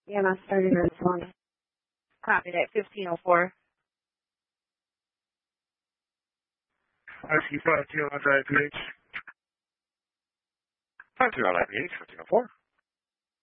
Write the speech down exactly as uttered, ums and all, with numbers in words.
E M S thirty-nine twenty. Copy that, fifteen oh four. I see five two on P H. five two on I P H, fifteen oh four.